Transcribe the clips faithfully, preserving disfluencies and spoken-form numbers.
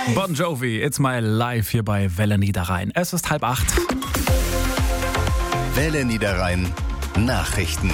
Bon Jovi, It's My Life hier bei Welle Niederrhein. Es ist halb acht. Welle Niederrhein Nachrichten.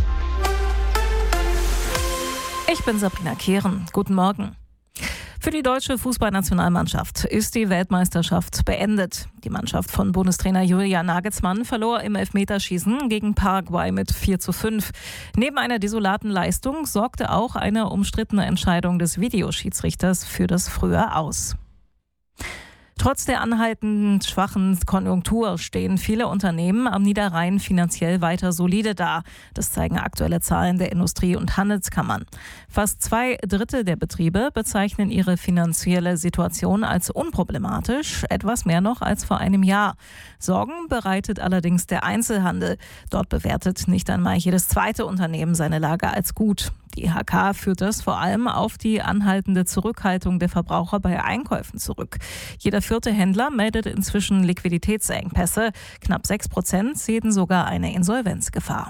Ich bin Sabrina Kehren. Guten Morgen. Für die deutsche Fußballnationalmannschaft ist die Weltmeisterschaft beendet. Die Mannschaft von Bundestrainer Julian Nagelsmann verlor im Elfmeterschießen gegen Paraguay mit vier zu fünf. Neben einer desolaten Leistung sorgte auch eine umstrittene Entscheidung des Videoschiedsrichters für das frühe Aus. Trotz der anhaltend schwachen Konjunktur stehen viele Unternehmen am Niederrhein finanziell weiter solide da. Das zeigen aktuelle Zahlen der Industrie- und Handelskammern. Fast zwei Drittel der Betriebe bezeichnen ihre finanzielle Situation als unproblematisch, etwas mehr noch als vor einem Jahr. Sorgen bereitet allerdings der Einzelhandel. Dort bewertet nicht einmal jedes zweite Unternehmen seine Lage als gut. Die I H K führt das vor allem auf die anhaltende Zurückhaltung der Verbraucher bei Einkäufen zurück. Jeder vierte Händler meldet inzwischen Liquiditätsengpässe. Knapp sechs Prozent sehen sogar eine Insolvenzgefahr.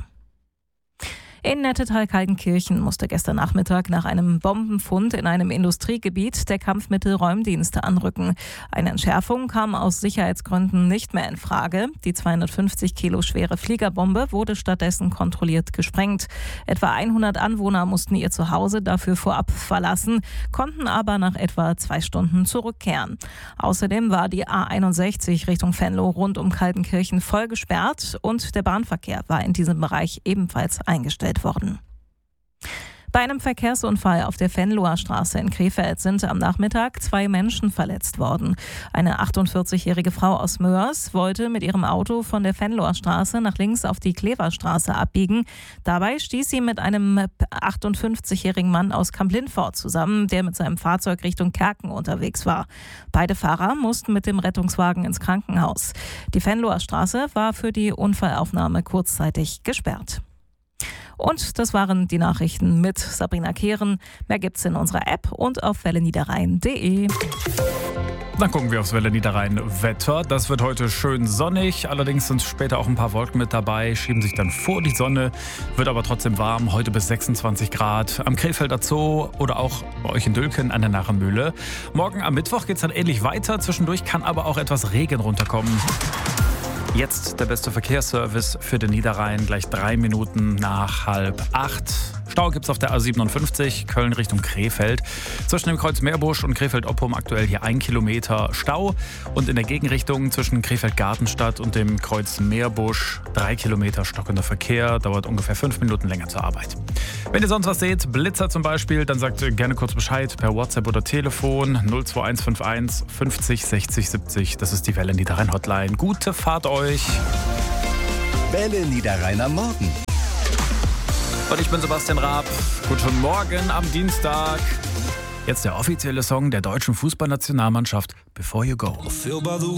In Nettetal-Kaltenkirchen musste gestern Nachmittag nach einem Bombenfund in einem Industriegebiet der Kampfmittelräumdienste anrücken. Eine Entschärfung kam aus Sicherheitsgründen nicht mehr in Frage. Die zweihundertfünfzig Kilo schwere Fliegerbombe wurde stattdessen kontrolliert gesprengt. Etwa hundert Anwohner mussten ihr Zuhause dafür vorab verlassen, konnten aber nach etwa zwei Stunden zurückkehren. Außerdem war die A einundsechzig Richtung Venlo rund um Kaltenkirchen voll gesperrt und der Bahnverkehr war in diesem Bereich ebenfalls eingestellt worden. Bei einem Verkehrsunfall auf der Venloer Straße in Krefeld sind am Nachmittag zwei Menschen verletzt worden. Eine achtundvierzigjährige Frau aus Mörs wollte mit ihrem Auto von der Venloer Straße nach links auf die Kleverstraße abbiegen. Dabei stieß sie mit einem achtundfünfzigjährigen Mann aus Kamp-Lindfort zusammen, der mit seinem Fahrzeug Richtung Kerken unterwegs war. Beide Fahrer mussten mit dem Rettungswagen ins Krankenhaus. Die Venloer Straße war für die Unfallaufnahme kurzzeitig gesperrt. Und das waren die Nachrichten mit Sabrina Kehren. Mehr gibt's in unserer App und auf welle niederrhein punkt de. Dann gucken wir aufs Welle Niederrhein Wetter. Das wird heute schön sonnig. Allerdings sind später auch ein paar Wolken mit dabei, schieben sich dann vor die Sonne. Wird aber trotzdem warm. Heute bis sechsundzwanzig Grad am Krefelder Zoo oder auch bei euch in Dülken an der Narrenmühle. Morgen am Mittwoch geht's dann ähnlich weiter. Zwischendurch kann aber auch etwas Regen runterkommen. Jetzt der beste Verkehrsservice für den Niederrhein, gleich drei Minuten nach halb acht. Stau gibt's auf der A siebenundfünfzig, Köln Richtung Krefeld. Zwischen dem Kreuz Meerbusch und Krefeld-Oppum aktuell hier ein Kilometer Stau. Und in der Gegenrichtung zwischen Krefeld-Gartenstadt und dem Kreuz Meerbusch drei Kilometer stockender Verkehr. Dauert ungefähr fünf Minuten länger zur Arbeit. Wenn ihr sonst was seht, Blitzer zum Beispiel, dann sagt gerne kurz Bescheid per WhatsApp oder Telefon null zwei eins fünf eins fünfzig sechzig siebzig. Das ist die Welle Niederrhein Hotline. Gute Fahrt euch. Welle Niederrhein am Morgen. Und ich bin Sebastian Raab. Guten Morgen am Dienstag. Jetzt der offizielle Song der deutschen Fußballnationalmannschaft, Before You Go.